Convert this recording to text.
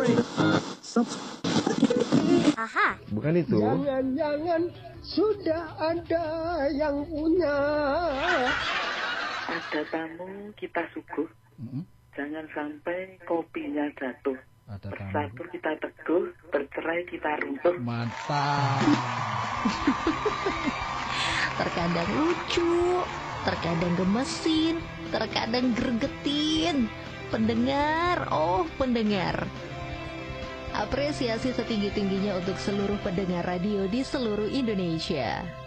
Aha. Bukan itu. Jangan-jangan sudah ada yang punya. Ada tamu kita suguh. Jangan sampai kopinya jatuh. Ada Bersatu kita teguh, bercerai kita runtuh. Mantap. Terkadang lucu, terkadang gemesin, terkadang gregetin. Pendengar, oh pendengar. Apresiasi setinggi-tingginya untuk seluruh pendengar radio di seluruh Indonesia.